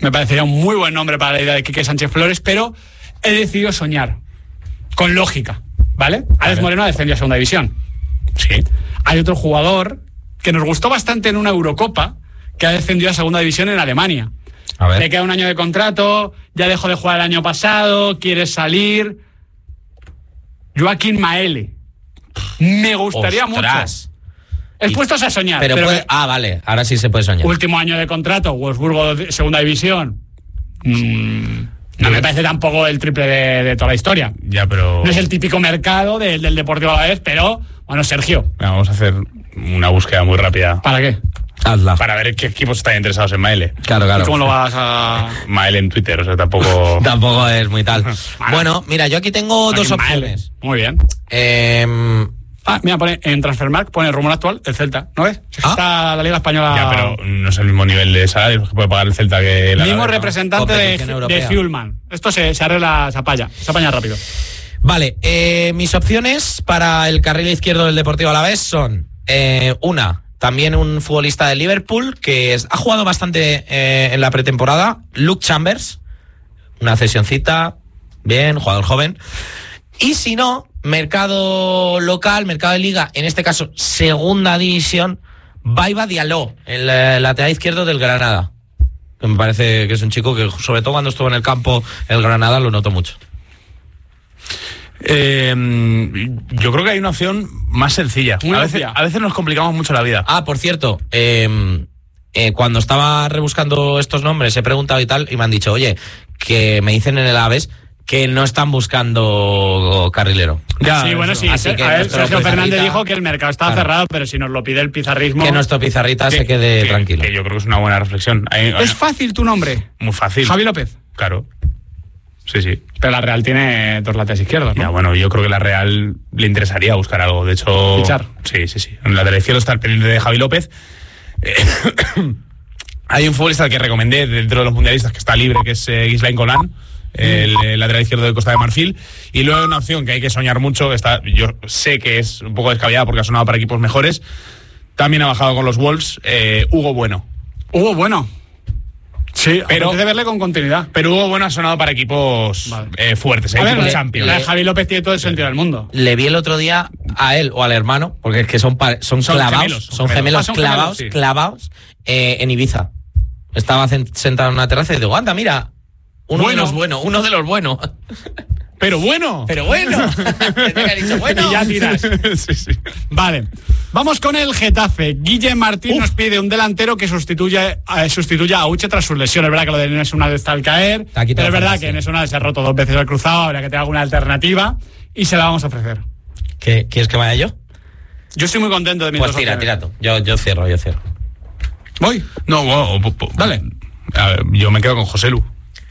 Me parecería un muy buen nombre para la idea de Quique Sánchez Flores, pero he decidido soñar. Con lógica, ¿vale? Alex Moreno ha descendido a segunda división. Sí. Hay otro jugador que nos gustó bastante en una Eurocopa que ha descendido a segunda división en Alemania. A ver. Le queda un año de contrato, ya dejó de jugar el año pasado, quiere salir. Joaquín Maele. Me gustaría Ostras. mucho. Expuestos a soñar. Pero, pero puede, ah, vale, ahora sí se puede soñar. Último año de contrato, Wolfsburgo segunda división. Mm, no me parece tampoco el triple de, de toda la historia. Ya, pero... No es el típico mercado del, del Deportivo Alavés, pero bueno, Sergio. Vamos a hacer una búsqueda muy rápida. ¿Para qué? Hazla. Para ver qué equipos están interesados en Maele. Claro, claro. ¿Y cómo lo vas a...? Maele en Twitter, o sea, tampoco... Tampoco es muy tal. Bueno, mira, yo aquí tengo Joaquín dos Maele. opciones. Muy bien. Eh, Ah, mira, pone en Transfermarkt, pone rumor actual, el Celta, ¿no ves? Es que Ah. Está la Liga Española... Ya, pero no es el mismo nivel de salario que puede pagar el Celta que la... Mismo Alavés, ¿no? representante de, Competición de europea. Fuelman. Esto se, se arregla, se apaña, se apaña rápido. Vale, eh, mis opciones para el carril izquierdo del Deportivo Alavés son eh, una, también un futbolista de Liverpool que es- ha jugado bastante eh, en la pretemporada, Luke Chambers, una cesioncita, bien, jugador joven. Y si no, mercado local, mercado de liga, en este caso segunda división, Baiba Diallo, el eh, lateral izquierdo del Granada. Que me parece que es un chico que, sobre todo cuando estuvo en el campo, el Granada lo noto mucho. Eh, yo creo que hay una opción más sencilla. Muy A veces, obvia. a veces nos complicamos mucho la vida. Ah, por cierto, eh, eh, cuando estaba rebuscando estos nombres he preguntado y tal y me han dicho, oye, que me dicen en el Aves que no están buscando carrilero. Ya, sí, bueno, eso. sí. Así que a ver, nuestro Sergio Pizarrita- Fernández dijo que el mercado estaba Claro. cerrado, pero si nos lo pide el pizarrismo... Que nuestro pizarrita Que- se quede que- tranquilo. Que yo creo que es una buena reflexión. Hay- Es fácil tu nombre, muy fácil. Javi López. Claro. Sí, sí. Pero la Real tiene dos laterales izquierdos, ¿no? Ya, bueno, yo creo que la Real le interesaría buscar algo. De hecho... Fichar. Sí, sí, sí. En la lateral izquierdo está el pendiente de Javi López. Eh, hay un futbolista que recomendé dentro de los mundialistas que está libre, que es eh, Ghislain Colan, el, el lateral izquierdo de Costa de Marfil. Y luego hay una opción que hay que soñar mucho, que está, yo sé que es un poco descabellada porque ha sonado para equipos mejores. También ha bajado con los Wolves, eh, Hugo Bueno. Hugo, bueno. Sí, Pero- pero de verle con continuidad. Pero Hugo Bueno ha sonado para equipos Vale. eh, fuertes, eh, A ver, equipos la, Champions. la de Javi López tiene todo el sentido del mundo. Le vi el otro día a él o al hermano, porque es que son, pa- son, Son clavados, gemelos, son son gemelos. gemelos Ah, son clavados, gemelos, sí. clavados eh, en Ibiza. Estaba cen- sentado en una terraza y digo, anda, mira, uno Bueno. de los buenos, uno de los buenos. Pero bueno. Pero bueno, Pensé que ha dicho, bueno. Y ya tiras. sí, sí. Vale. Vamos con el Getafe. Guille Martín nos pide un delantero que sustituya, eh, sustituya a Uche tras sus lesiones. Es verdad que lo de Enes Unal está al caer, Te ha quitado pero es verdad fantasía. que Enes Unal se ha roto dos veces el cruzado, habrá que tener alguna alternativa y se la vamos a ofrecer. ¿Qué, ¿Quieres que vaya yo? Yo estoy muy contento de mi Pues tira, tira tú. Yo, yo cierro, yo cierro. Voy. No, bueno, po- po- Dale. A ver, yo me quedo con José Lu.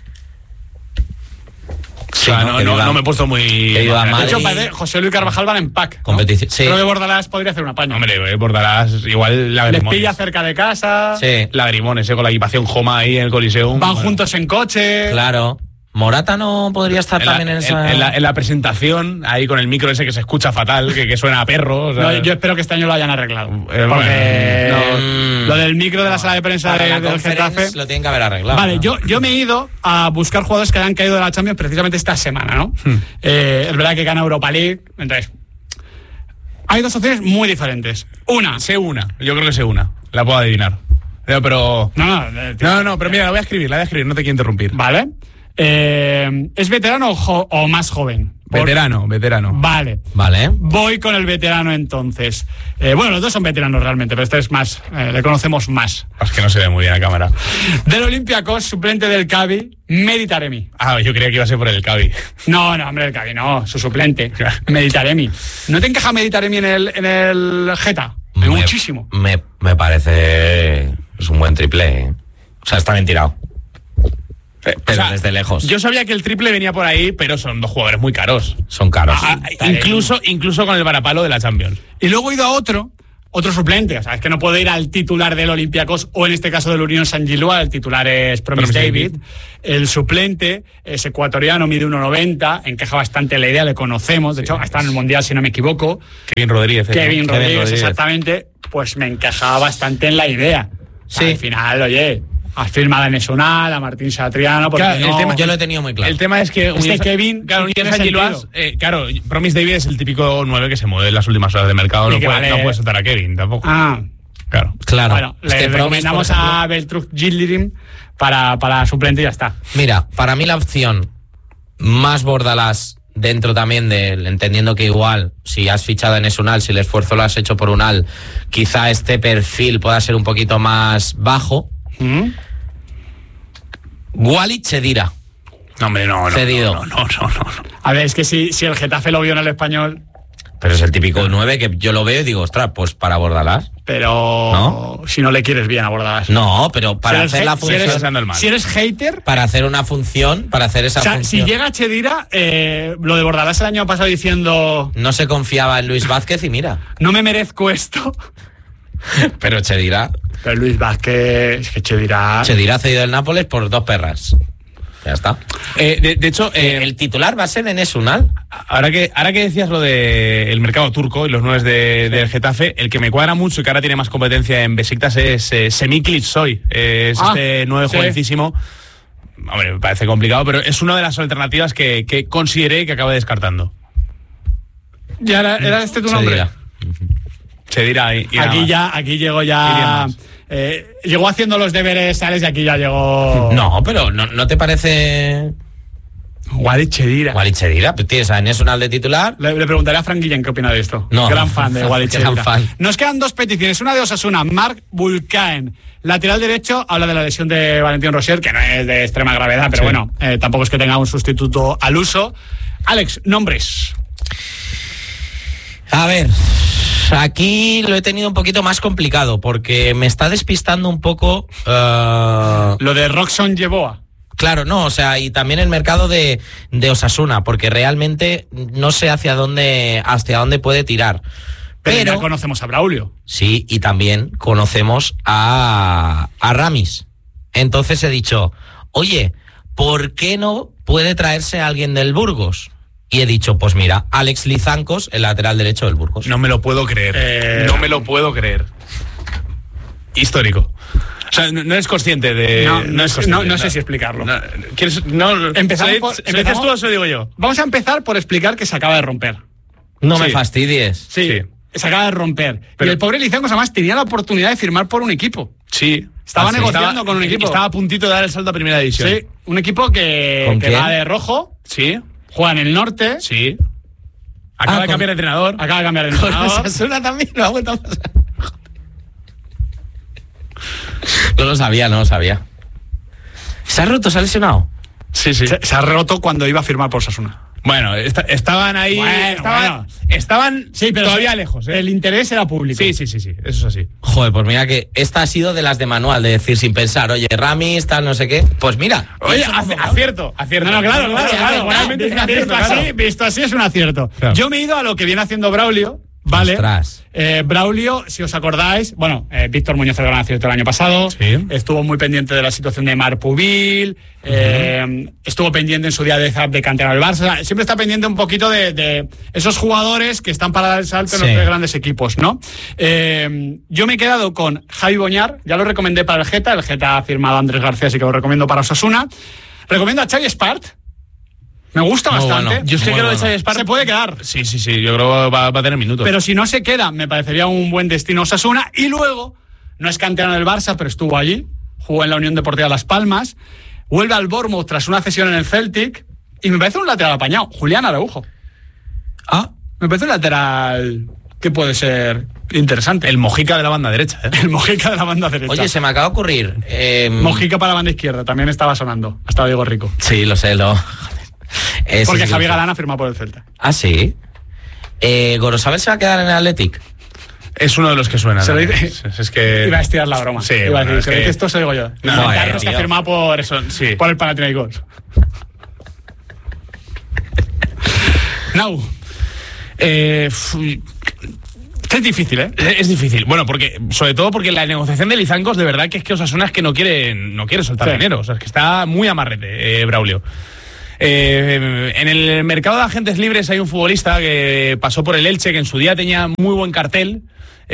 O sea, Sí, ¿no? no, Que no, viva- no me he puesto muy... que viva De mal. De hecho, y- parece José Luis Carvajal van en pack, ¿no? Competición, sí. Creo que Bordalás podría hacer una paña. Hombre, eh, Bordalás, igual Les lagrimones. pilla cerca de casa, Sí, Lagrimones, eh, con la equipación Joma ahí en el Coliseum. van Bueno. juntos en coche. claro. Morata no podría estar En la, también en en- esa... en la- en la presentación, ahí con el micro ese que se escucha fatal, que, que suena a perro. o sea- No, yo espero que este año lo hayan arreglado. Eh, Porque bueno, no. lo del micro de la sala de prensa Para de- la del conference Getafe. lo tienen que haber arreglado. Vale, ¿no? yo, yo me he ido a buscar jugadores que hayan caído de la Champions precisamente esta semana, ¿no? Eh, es verdad que gana Europa League. Entonces, hay dos opciones muy diferentes. Una. Sé una, yo creo que sé una. La puedo adivinar. Pero, pero... No, no, eh, tío. No, no, pero mira, la voy a escribir, la voy a escribir, no te quiero interrumpir. Vale. Eh, ¿Es veterano o, jo- o más joven? Por- Veterano, veterano. Vale. Vale. Voy con el veterano entonces. Eh, bueno, los dos son veteranos realmente, pero este es más, eh, le conocemos más. Es que no se ve muy bien a cámara. Del Olympiacos, suplente del Cavi, Mehdi Taremi. Ah, yo creía que iba a ser por el Cavi. No, no, hombre, el Cavi no, su suplente, Mehdi Taremi. ¿No te encaja Mehdi Taremi en el, en el Geta? Me- Muchísimo. Me, me parece... Es un buen triple, ¿eh? O sea, está bien tirado. Pero O sea, desde lejos. Yo sabía que el triple venía por ahí, pero son dos jugadores muy caros. Son caros. Ah, incluso, incluso con el varapalo de la Champions. Y luego he ido a otro, otro suplente. O sea, es que no puedo ir al titular del Olympiacos o en este caso del Unión San Gilua. El titular es Promise Promise David. David. El suplente es ecuatoriano, mide uno noventa, encaja bastante en la idea, le conocemos. De hecho, ha estado en el Mundial, si no me equivoco. Kevin Rodríguez. ¿eh? Kevin ¿no? Rodríguez, exactamente. Pues me encajaba bastante en la idea. O sea, Sí. al final, oye, Has firmado a Enes Unal, a Martín Satriano, porque Claro, no... el tema- Yo lo he tenido muy claro. El tema es que Este Unión- Kevin claro, tiene Unión sentido. San Giluas, eh, claro, Promise David es el típico nueve que se mueve en las últimas horas de mercado. Y No que puede, vale- no puede soltar a Kevin tampoco. Ah, Claro. Claro. bueno, Es le que Promis, recomendamos por ejemplo- a Beltruk Yildirim para, para suplente y ya está. Mira, para mí la opción más Bordalás dentro también del, entendiendo que igual si has fichado en Unal, si el esfuerzo lo has hecho por Unal, quizá este perfil pueda ser un poquito más bajo. ¿Mm? Wally Chedira. No, hombre, no, no. Cedido. No, no, no, no, no. A ver, es que si, si el Getafe lo vio en el Español, Pero es el típico nueve que yo lo veo y digo, ostras, pues para Bordalás. pero ¿No? si no le quieres bien abordarás. No, pero para Si eres hacer la hate- si función. eres- Pasando el mal. Si eres hater, Para hacer una función, para hacer esa o sea, función. si llega Chedira, eh, lo de Bordalás el año pasado diciendo No se confiaba en Luis Vázquez y mira. no me merezco esto. Pero Chedira. Pero Luis Vázquez, es que Chedira... Chedira ha cedido el Nápoles por dos perras. Ya está. Eh, de, de hecho, eh, el titular va a ser Enes Unal. ahora que ahora que decías lo del mercado turco y los nueve de, del Getafe, el que me cuadra mucho y que ahora tiene más competencia en Besiktas es eh, Semih Kılıçsoy. Eh, es Ah, este nueve sí. jovencísimo. Hombre, me parece complicado, pero es una de las alternativas que, que consideré que acabé descartando. ¿Ya era, era este tu nombre? Chedira. Se dirá. Y, y nada Aquí más. ya, aquí llegó Iría ya... más. Eh, llegó haciendo los deberes, Alex, y aquí ya llegó... No, pero ¿no, no te parece Wally Chedira. Wally Chedira? Pues tienes a Enes Unal de titular. Le, le preguntaré a Frank Guillén qué opina de esto. No. Gran fan de Wally Gran Chedira. fan. Nos quedan dos peticiones. Una de Osasuna, Marc Vulcaen. Lateral derecho, habla de la lesión de Valentín Rosier, que no es de extrema gravedad, pero Sí. bueno, eh, tampoco es que tenga un sustituto al uso. Alex, nombres. A ver, aquí lo he tenido un poquito más complicado porque me está despistando un poco. eh, Lo de Roxon Yeboah. Claro, no, o sea, y también el mercado de, de Osasuna, porque realmente no sé hacia dónde, hacia dónde puede tirar. Pero, Pero ya conocemos a Braulio. sí, y también conocemos a, a Ramis. Entonces he dicho, oye, ¿por qué no puede traerse a alguien del Burgos? Y he dicho, pues mira, Alex Lizancos, el lateral derecho del Burgos. No me lo puedo creer. Eh, No me lo puedo creer. Histórico. O sea, no, no eres consciente de. No, no, es sé- consciente, no- no sé si explicarlo. No, ¿quieres, no, Empezamos ¿se- por- se- empezamos- ¿Empiezas tú o se lo digo yo? Vamos a empezar por explicar que se acaba de romper. No Sí. me fastidies. Sí, Sí. se acaba de romper. Pero- y el pobre Lizancos además tenía la oportunidad de firmar por un equipo. Sí. Estaba Ah, sí. negociando Estaba- con un equipo. Estaba a puntito de dar el salto a primera división. Sí, un equipo que, ¿Con que quién? va de rojo, Sí. juega en el norte, Sí. Acaba Ah, de con- cambiar de entrenador. acaba de cambiar de Con entrenador. Osasuna también lo ha vuelto a pasar. No lo sabía, no lo sabía. ¿Se ha roto? ¿Se ha lesionado? Sí, sí. Se, se ha roto cuando iba a firmar por Osasuna. Bueno, esta- estaban ahí. Bueno, estaban, bueno. estaban Sí, pero todavía sí, lejos. ¿eh? El interés era público. Sí, sí, sí, sí. Eso es así. Joder, pues mira que esta ha sido de las de manual, de decir sin pensar, oye, Ramis, tal, no sé qué. Pues mira. Oye, eso aci- no- acierto, acierto. No, no, claro, claro, Oye, claro. moralmente es un Visto, acierto, así, claro. visto así es un acierto. Claro. Yo me he ido a lo que viene haciendo Braulio, ¿vale? Ostras. Eh, Braulio, si os acordáis, bueno, eh, Víctor Muñoz el gran acierto el año pasado. Sí. Estuvo muy pendiente de la situación de Marc Pubil. eh, estuvo pendiente en su día de, de canterano del Barça. Siempre está pendiente un poquito de, de esos jugadores que están para dar el salto en Sí. los tres grandes equipos, ¿no? Eh, yo me he quedado con Javi Boñar, ya lo recomendé para el Geta. El Geta ha firmado a Andrés García, así que lo recomiendo para Osasuna. Recomiendo a Xavi Espart. Me gusta Muy bastante. bueno. Yo es que Muy creo que bueno. Xavi Espart Se puede quedar. Sí, sí, sí. Yo creo que va, va a tener minutos. Pero si no se queda, me parecería un buen destino Osasuna. Y luego, no es canterano del Barça, pero estuvo allí. Jugó en la Unión Deportiva Las Palmas. Vuelve al Bournemouth tras una cesión en el Celtic. Y me parece un lateral apañado. Julián Araujo. Ah, Me parece un lateral que puede ser interesante. el Mojica de la banda derecha, ¿eh? El Mojica de la banda derecha. oye, se me acaba de ocurrir. eh, Mojica para la banda izquierda. También estaba sonando. Hasta Diego Rico. Sí, lo sé, lo. Ese Porque sí lo Javi sé. Galán ha firmado por el Celta. Ah, sí. Eh, ¿Gorosabel se va a quedar en el Athletic? Es uno de los que suena. Se lo también. dice- Es, es que. Iba a estirar la broma. Sí, Iba a bueno, decir, es se que- dice, esto soy digo yo. No, No, joder, Carlos que ha tío. firmado por, Eso, sí. por el Panathinaikos. Now. Eh, f- Esto es difícil, ¿eh? Es difícil. Bueno, porque sobre todo porque la negociación de Lizancos, de verdad que es que Osasuna es que no quiere, no quiere soltar Sí. dinero. O sea, es que está muy amarrete, eh, Braulio. Eh, en el mercado de agentes libres hay un futbolista que pasó por el Elche, que en su día tenía muy buen cartel,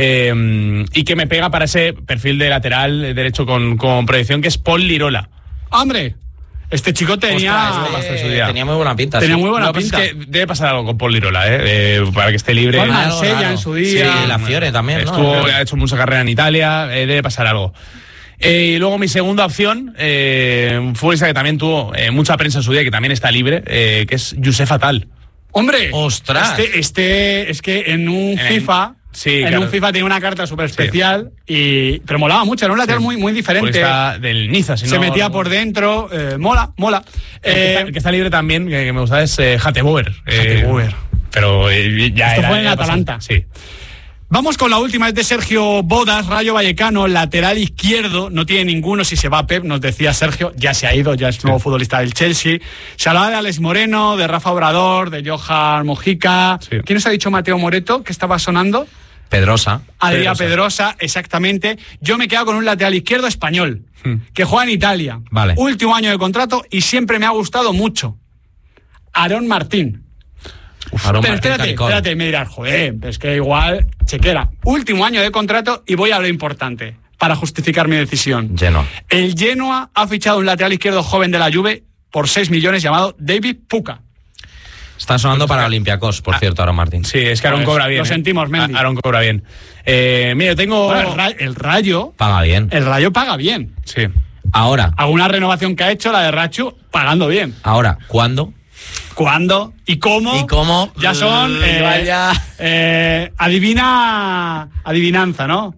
eh, y que me pega para ese perfil de lateral derecho con, con proyección, que es Paul Lirola. ¡Hombre! Este chico tenía, Ostras, este, tenía muy buena pinta. Tenía sí. muy buena Lo que pinta. pasa es que debe pasar algo con Paul Lirola, ¿eh? Eh, para que esté libre. Con Claro, Marsella claro. en su día. Sí, la Fiore también, ¿no? Estuvo, ha hecho mucha carrera en Italia, eh, debe pasar algo. Eh, y luego mi segunda opción, eh, un futbolista que también tuvo eh, mucha prensa en su día, que también está libre, eh, que es Youssef Attal. ¡Hombre! ¡Ostras! Este, este es que en un En el- FIFA... sí, en claro. un FIFA tenía una carta súper especial, y pero molaba mucho, era un lateral Sí. muy, muy diferente. Futbolista del Niza, si Se no- metía por dentro, eh, mola, mola. El, que Eh, está, el que está libre también, que, que me gusta, es eh, Hateboer. Eh, Hateboer. Pero eh, ya Esto era- fue en ya el pasó. Atalanta. Sí. Vamos con la última, es de Sergio Bodas, Rayo Vallecano, lateral izquierdo, no tiene ninguno, si se va Pep, nos decía Sergio, ya se ha ido, ya es nuevo futbolista del Chelsea. Se hablaba de Alex Moreno, de Rafa Obrador, de Johan Mojica. Sí. ¿Quién nos ha dicho Mateo Moreto, que estaba sonando? Pedrosa. Adrián Pedrosa. Pedrosa, exactamente. Yo me he quedado con un lateral izquierdo español, Hmm. que juega en Italia. Vale. Último año de contrato y siempre me ha gustado mucho. Aarón Martín. Aaron Pero Martín espérate, Caricol. espérate, me dirás, joder, es que igual, chequera. Último año de contrato y voy a lo importante, para justificar mi decisión. Genoa. El Genoa ha fichado un lateral izquierdo joven de la Juve por seis millones llamado David Puka. Está sonando para Olympiacos, por cierto, Aaron Martín. Sí, es que Aaron Pues, cobra bien. lo ¿eh? sentimos, Mendy. A- Aaron cobra bien. Eh, mira, yo tengo. Bueno, el, Ra- el Rayo, Paga bien. el Rayo paga bien. Sí. Ahora, Alguna renovación que ha hecho, la de Rachu, pagando bien. ahora, ¿cuándo? ¿Cuándo? ¿Y cómo? ¿Y cómo? Ya son... eh, Vaya. eh, adivina... Adivinanza, ¿no?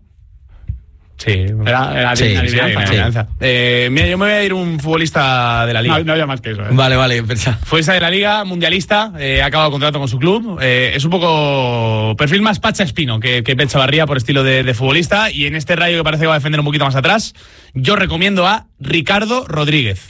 Sí. Era, era Sí, adivinanza, Sí, ¿no? adivinanza. Eh, mira, yo me voy a ir un futbolista de la Liga. No, no había más que eso. ¿eh? Vale, vale, pensa. Futbolista de la Liga, mundialista, eh, ha acabado contrato con su club. Eh, es un poco perfil más Pacha Espino que, que Pep Chavarría por estilo de, de futbolista. Y en este Rayo que parece que va a defender un poquito más atrás, yo recomiendo a Ricardo Rodríguez.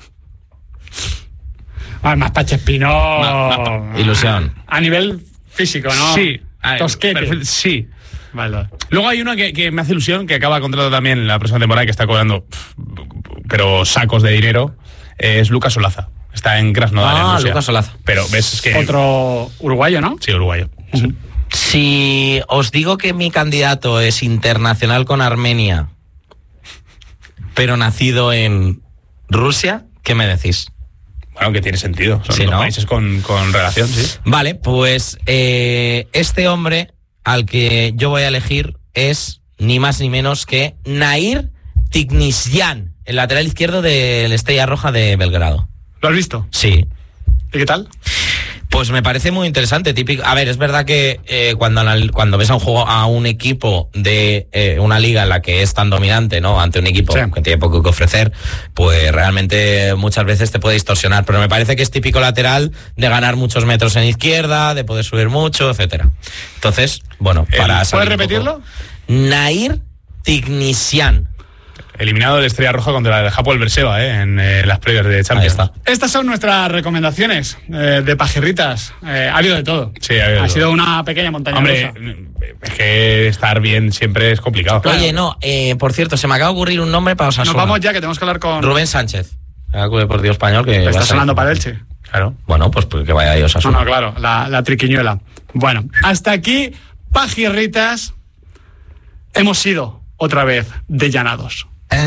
Ah, más Pache Espino. Ma- ma- Ilusión. A nivel físico, ¿no? Sí. Ah, Tosquete. perfil- sí. Vale, vale. Luego hay uno que, que me hace ilusión, que acaba contrato también la próxima temporada, que está cobrando, pff, pero sacos de dinero. Eh, es Lucas Olaza. Está en Krasnodar. en Ah, Rusia. Lucas Olaza. Pero ves es que. Otro uruguayo, ¿no? Sí, uruguayo. Si os digo que mi candidato es internacional con Armenia, pero nacido en Rusia, ¿qué me decís? Bueno, que tiene sentido. Son Sí, dos ¿no? países con, con relación, sí. Vale, pues eh, este hombre al que yo voy a elegir es ni más ni menos que Nair Tiknisyan, el lateral izquierdo del Estrella Roja de Belgrado. ¿Lo has visto? Sí. ¿Y qué tal? Pues me parece muy interesante, típico. A ver, es verdad que eh, cuando, anal- cuando ves a un juego, a un equipo de eh, una liga en la que es tan dominante, ¿no? Ante un equipo Sí. que tiene poco que ofrecer, pues realmente muchas veces te puede distorsionar. Pero me parece que es típico lateral de ganar muchos metros en izquierda, de poder subir mucho, etcétera. Entonces, bueno, para El- salir ¿Puedes un poco- repetirlo? Nair Tiknisyan. Eliminado del Estrella Roja contra el Hapoel Berseba, ¿eh? En eh, las previas de Ahí Champions. está. Estas son nuestras recomendaciones eh, de pajirritas. Eh, ha habido de todo. Sí, ha habido de Ha todo. sido una pequeña montaña Hombre, rusa. es que estar bien siempre es complicado. Oye, no, eh, por cierto, se me acaba de ocurrir un nombre para Nos Osasuna. vamos ya, que tenemos que hablar con... Rubén Sánchez, el Club Deportivo Español, que va a Está salir. sonando para Elche. Claro. Bueno, pues, pues que vaya ahí No, Osasuna. no, claro, la, la triquiñuela. Bueno, hasta aquí, pajirritas. Hemos sido otra vez dellanados.